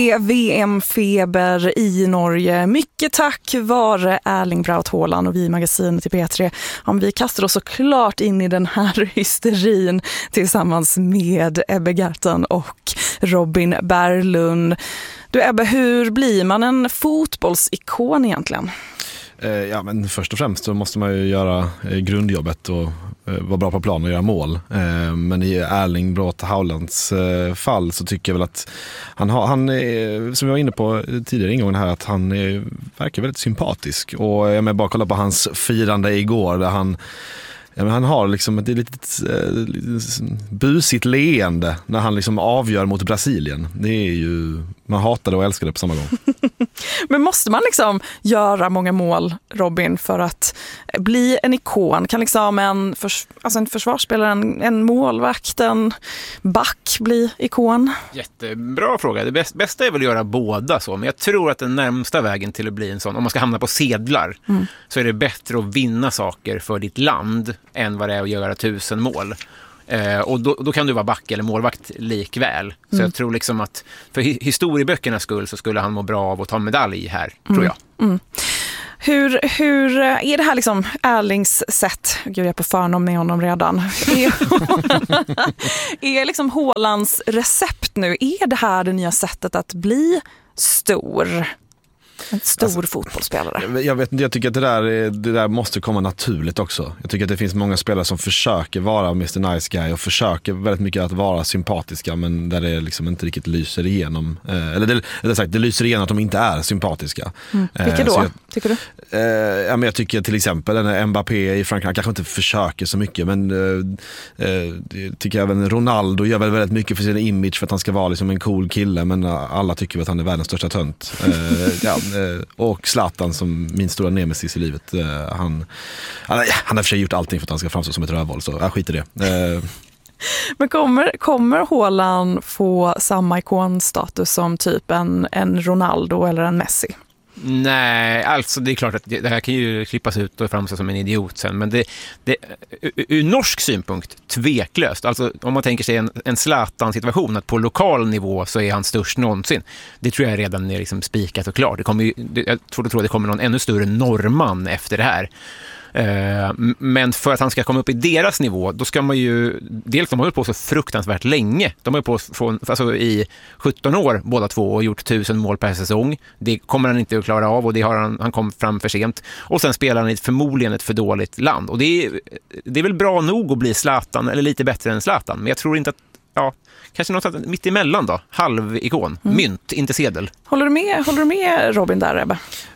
VM-feber i Norge. Mycket tack vare Erling Braut Haaland och vi i magasinet i P3. Vi kastar oss såklart in i den här hysterin tillsammans med Ebbe Gerten och Robin Berglund. Du Ebbe, hur blir man en fotbollsikon egentligen? Ja, men först och främst så måste man ju göra grundjobbet och vara bra på plan och göra mål. Men i Erling Braut Haalands fall så tycker jag väl att han som jag var inne på tidigare ingången här, att han verkar väldigt sympatisk. Och jag menar, bara kolla på hans firande igår där han har liksom ett litet busigt leende när han liksom avgör mot Brasilien. Det är ju, man hatar det och älskar det på samma gång. Men måste man liksom göra många mål, Robin, för att bli en ikon? Kan liksom en försvarsspelare, en målvakt, en back bli ikon? Jättebra fråga. Det bästa är väl att göra båda så. Men jag tror att den närmsta vägen till att bli en sån, om man ska hamna på sedlar, så är det bättre att vinna saker för ditt land än vad det är att göra 1000 mål. Och då kan du vara back eller målvakt likväl. Så jag tror liksom att för historieböckernas skull så skulle han må bra av att ta medalj här, tror jag. Hur är det här liksom Erlings sätt? Gud, jag är på förnamn med honom redan. Är liksom Haalands recept nu? Är det här det nya sättet att bli stor? En stor fotbollsspelare. Jag vet inte, jag tycker att det där måste komma naturligt också. Jag tycker att det finns många spelare som försöker vara Mr. Nice Guy och försöker väldigt mycket att vara sympatiska, men där det liksom inte riktigt lyser igenom. Det lyser igenom att de inte är sympatiska. Vilka då, tycker du? Men jag tycker till exempel en Mbappé i Frankrike, han kanske inte försöker så mycket, men det tycker jag även Ronaldo gör väl väldigt mycket för sin image, för att han ska vara liksom en cool kille, men alla tycker att han är världens största tönt. Och Zlatan som min stora nemesis i livet, han har för sig gjort allting för att han ska framstå som ett rövhål, så jag skiter i det. Men kommer Haaland få samma ikonstatus som typ en Ronaldo eller en Messi? Nej, alltså det är klart att det här kan ju klippas ut och framstå som en idiot sen, men det ur norsk synpunkt tveklöst. Alltså om man tänker sig en Zlatan-situation, att på lokal nivå så är han störst någonsin. Det tror jag redan är liksom spikat och klart. Jag tror att det kommer någon ännu större norrman efter det här. Men för att han ska komma upp i deras nivå, då ska man ju, dels de har hållit på så fruktansvärt länge, de har ju på i 17 år båda två och gjort 1000 mål per säsong. Det kommer han inte att klara av, och det har han kom fram för sent, och sen spelar han i förmodligen ett för dåligt land, och det är väl bra nog att bli Zlatan eller lite bättre än Zlatan, men jag tror inte att kanske något mitt emellan då, halvikon, mynt, inte sedel. Håller du med Robin där, Ebbe?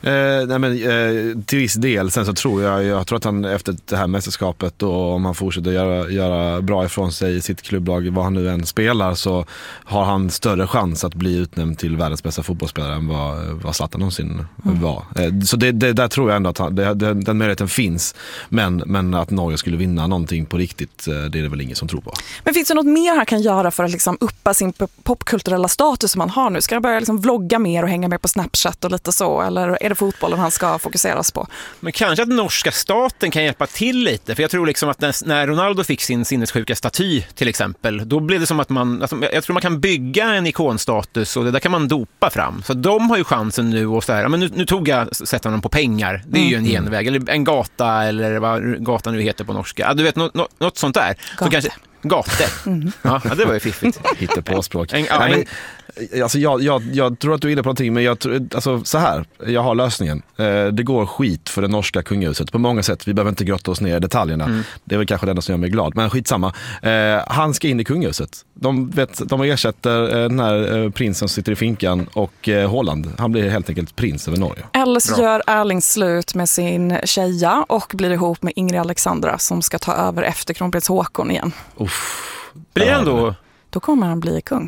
Till viss del. Sen så tror jag tror att han efter det här mästerskapet, och om han fortsätter göra bra ifrån sig i sitt klubblag, vad han nu än spelar, så har han större chans att bli utnämnd till världens bästa fotbollsspelare än vad Zlatan någonsin var. Så det där tror jag ändå att den möjligheten finns, men att Norge skulle vinna någonting på riktigt, det är det väl ingen som tror på. Men finns det något mer han kan göra för att liksom uppa sin popkulturella status som han har nu? Ska han börja liksom vlogga mer och hänga med på Snapchat och lite så? Eller är det fotbollen han ska fokuseras på? Men kanske att norska staten kan hjälpa till lite. För jag tror liksom att när Ronaldo fick sin sinnessjuka staty till exempel, då blev det som att jag tror man kan bygga en ikonstatus, och det där kan man dopa fram. Så de har ju chansen nu att säga, men nu tog jag sätta honom på pengar. Det är ju en genväg. Eller en gata, eller vad gatan nu heter på norska. Du vet, något sånt där. Så kanske gator. Ja, det var ju fiffigt. Hitta på språk. Alltså jag tror att du är inne på någonting, men så här, jag har lösningen. Det går skit för det norska kungahuset på många sätt. Vi behöver inte grotta oss ner i detaljerna. Det är väl kanske det enda som gör mig glad, men skitsamma. Han ska in i kungahuset. De ersätter den här prinsen som sitter i finkan, och Haaland, han blir helt enkelt prins över Norge. Eller så gör Erling slut med sin tjeja och blir ihop med Ingrid Alexandra, som ska ta över efter kronprins Håkon igen. Blir han då kommer han bli kung.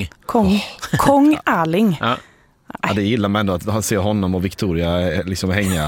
Kong Erling. Ja, det gillar man ändå att se honom och Victoria liksom hänga.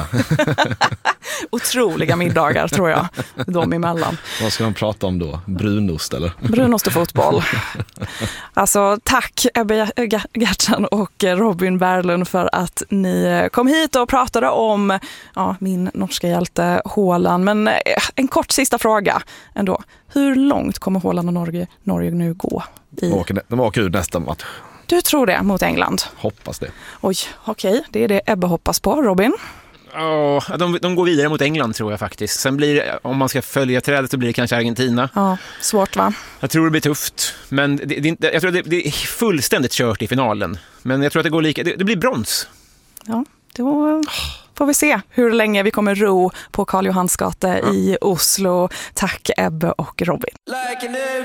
Otroliga middagar, tror jag, de emellan. Vad ska de prata om då? Brunost eller? Brunost och fotboll. Alltså, tack Ebbe Gerten och Robin Berglund för att ni kom hit och pratade om min norska hjälte Haaland. Men en kort sista fråga ändå. Hur långt kommer Haaland och Norge nu gå? De åker ut nästa match. Du tror det mot England? Hoppas det. Oj, okej. Det är det Ebbe hoppas på. Robin? Ja, de går vidare mot England tror jag faktiskt. Sen blir det, om man ska följa trädet så blir det kanske Argentina. Ja, svårt va? Jag tror det blir tufft. Men jag tror det är fullständigt kört i finalen. Men jag tror att det går lika. Det blir brons. Ja, då får vi se hur länge vi kommer ro på Karl Johans gata i Oslo. Tack Ebbe och Robin.